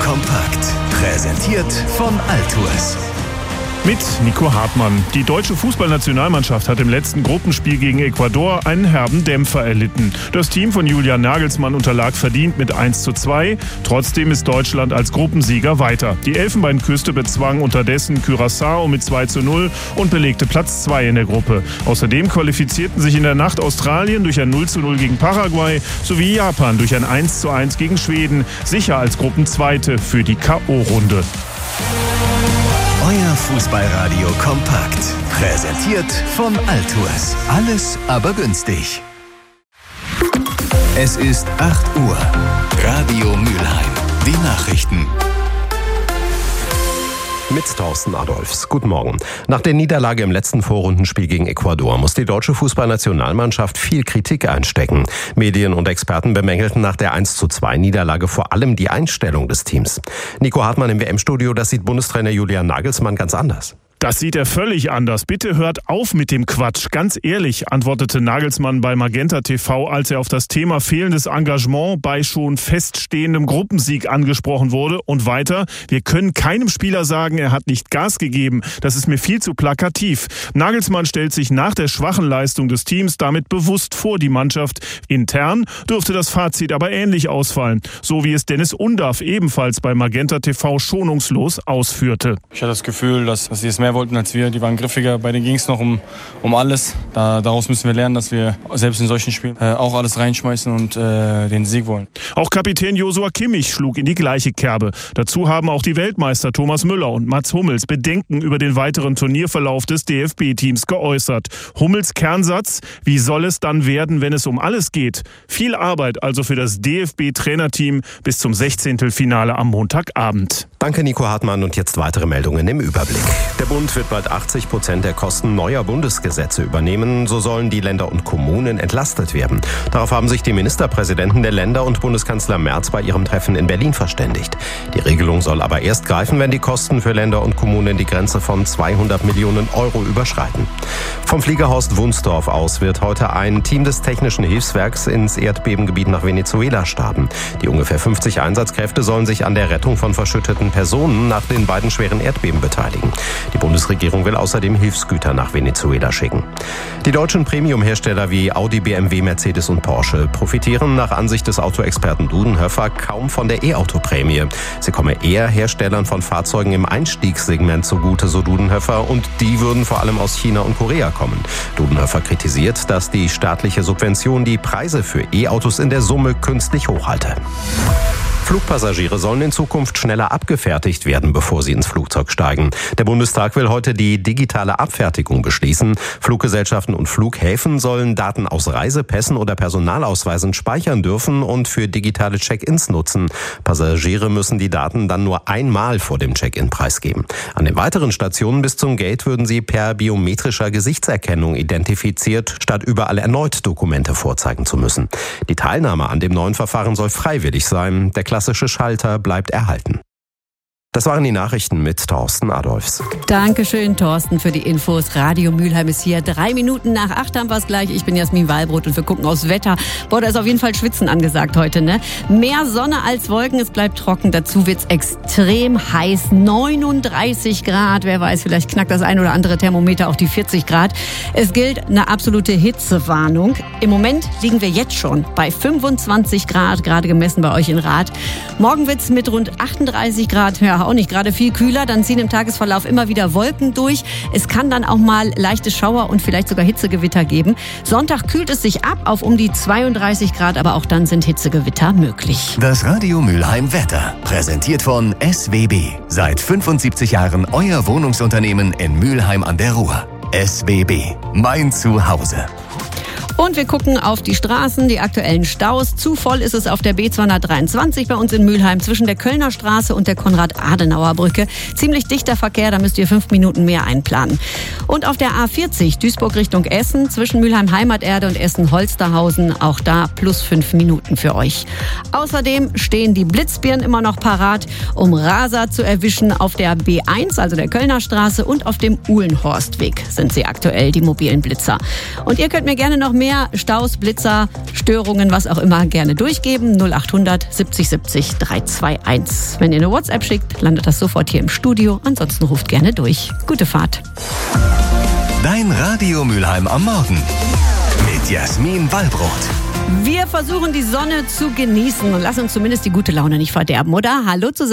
kompakt. Präsentiert von Altours. Mit Nico Hartmann. Die deutsche Fußballnationalmannschaft hat im letzten Gruppenspiel gegen Ecuador einen herben Dämpfer erlitten. Das Team von Julian Nagelsmann unterlag verdient mit 1:2. Trotzdem ist Deutschland als Gruppensieger weiter. Die Elfenbeinküste bezwang unterdessen Curaçao mit 2:0 und belegte Platz 2 in der Gruppe. Außerdem qualifizierten sich in der Nacht Australien durch ein 0:0 gegen Paraguay sowie Japan durch ein 1:1 gegen Schweden, sicher als Gruppenzweite für die K.O.-Runde. Euer Fußballradio kompakt. Präsentiert von Altours. Alles aber günstig. Es ist 8 Uhr. Radio Mülheim. Die Nachrichten. Mit Thorsten Adolfs. Guten Morgen. Nach der Niederlage im letzten Vorrundenspiel gegen Ecuador muss die deutsche Fußballnationalmannschaft viel Kritik einstecken. Medien und Experten bemängelten nach der 1:2 Niederlage vor allem die Einstellung des Teams. Nico Hartmann im WM-Studio, das sieht Bundestrainer Julian Nagelsmann ganz anders. Das sieht er völlig anders. Bitte hört auf mit dem Quatsch. Ganz ehrlich, antwortete Nagelsmann bei Magenta TV, als er auf das Thema fehlendes Engagement bei schon feststehendem Gruppensieg angesprochen wurde. Und weiter, wir können keinem Spieler sagen, er hat nicht Gas gegeben. Das ist mir viel zu plakativ. Nagelsmann stellt sich nach der schwachen Leistung des Teams damit bewusst vor die Mannschaft. Intern dürfte das Fazit aber ähnlich ausfallen. So wie es Dennis Undaff ebenfalls bei Magenta TV schonungslos ausführte. Ich hatte das Gefühl, dass sie es mehr wollten als wir. Die waren griffiger. Bei denen ging es noch um alles. Daraus müssen wir lernen, dass wir selbst in solchen Spielen auch alles reinschmeißen und den Sieg wollen. Auch Kapitän Joshua Kimmich schlug in die gleiche Kerbe. Dazu haben auch die Weltmeister Thomas Müller und Mats Hummels Bedenken über den weiteren Turnierverlauf des DFB-Teams geäußert. Hummels Kernsatz: Wie soll es dann werden, wenn es um alles geht? Viel Arbeit also für das DFB-Trainerteam bis zum 16. Finale am Montagabend. Danke, Nico Hartmann. Und jetzt weitere Meldungen im Überblick. Der Bund wird bald 80% der Kosten neuer Bundesgesetze übernehmen. So sollen die Länder und Kommunen entlastet werden. Darauf haben sich die Ministerpräsidenten der Länder und Bundeskanzler Merz bei ihrem Treffen in Berlin verständigt. Die Regelung soll aber erst greifen, wenn die Kosten für Länder und Kommunen die Grenze von 200 Millionen Euro überschreiten. Vom Flieger Horst Wunsdorf aus wird heute ein Team des Technischen Hilfswerks ins Erdbebengebiet nach Venezuela starten. Die ungefähr 50 Einsatzkräfte sollen sich an der Rettung von verschütteten Personen nach den beiden schweren Erdbeben beteiligen. Die Bundesregierung will außerdem Hilfsgüter nach Venezuela schicken. Die deutschen Premium-Hersteller wie Audi, BMW, Mercedes und Porsche profitieren nach Ansicht des Autoexperten Dudenhöfer kaum von der E-Auto-Prämie. Sie komme eher Herstellern von Fahrzeugen im Einstiegssegment zugute, so Dudenhöfer, und die würden vor allem aus China und Korea kommen. Dudenhöfer kritisiert, dass die staatliche Subvention die Preise für E-Autos in der Summe künstlich hochhalte. Flugpassagiere sollen in Zukunft schneller abgefertigt werden, bevor sie ins Flugzeug steigen. Der Bundestag will heute die digitale Abfertigung beschließen. Fluggesellschaften und Flughäfen sollen Daten aus Reisepässen oder Personalausweisen speichern dürfen und für digitale Check-ins nutzen. Passagiere müssen die Daten dann nur einmal vor dem Check-in preisgeben. An den weiteren Stationen bis zum Gate würden sie per biometrischer Gesichtserkennung identifiziert, statt überall erneut Dokumente vorzeigen zu müssen. Die Teilnahme an dem neuen Verfahren soll freiwillig sein. Der klassische Schalter bleibt erhalten. Das waren die Nachrichten mit Thorsten Adolfs. Dankeschön, Thorsten, für die Infos. Radio Mülheim ist hier. 3 Minuten nach 8 haben wir es gleich. Ich bin Jasmin Wallbrot und wir gucken aufs Wetter. Boah, da ist auf jeden Fall Schwitzen angesagt heute, ne? Mehr Sonne als Wolken, es bleibt trocken. Dazu wird's extrem heiß. 39 Grad. Wer weiß, vielleicht knackt das ein oder andere Thermometer auch die 40 Grad. Es gilt eine absolute Hitzewarnung. Im Moment liegen wir jetzt schon bei 25 Grad, gerade gemessen bei euch in Rath. Morgen wird's mit rund 38 Grad, ja, auch nicht gerade viel kühler. Dann ziehen im Tagesverlauf immer wieder Wolken durch. Es kann dann auch mal leichte Schauer und vielleicht sogar Hitzegewitter geben. Sonntag kühlt es sich ab auf um die 32 Grad, aber auch dann sind Hitzegewitter möglich. Das Radio Mülheim Wetter. Präsentiert von SWB. Seit 75 Jahren euer Wohnungsunternehmen in Mülheim an der Ruhr. SWB. Mein Zuhause. Und wir gucken auf die Straßen, die aktuellen Staus. Zu voll ist es auf der B223 bei uns in Mülheim zwischen der Kölner Straße und der Konrad-Adenauer-Brücke. Ziemlich dichter Verkehr, da müsst ihr 5 Minuten mehr einplanen. Und auf der A40 Duisburg Richtung Essen zwischen Mülheim-Heimaterde und Essen-Holsterhausen, auch da plus 5 Minuten für euch. Außerdem stehen die Blitzbirnen immer noch parat, um Raser zu erwischen. Auf der B1, also der Kölner Straße, und auf dem Uhlenhorstweg sind sie aktuell, die mobilen Blitzer. Und ihr könnt mir gerne noch mehr Mehr Staus, Blitzer, Störungen, was auch immer, gerne durchgeben. 0800 70 70 321. Wenn ihr eine WhatsApp schickt, landet das sofort hier im Studio. Ansonsten ruft gerne durch. Gute Fahrt. Dein Radio Mülheim am Morgen mit Jasmin Wallbrot. Wir versuchen, die Sonne zu genießen und lassen uns zumindest die gute Laune nicht verderben, oder? Hallo zusammen.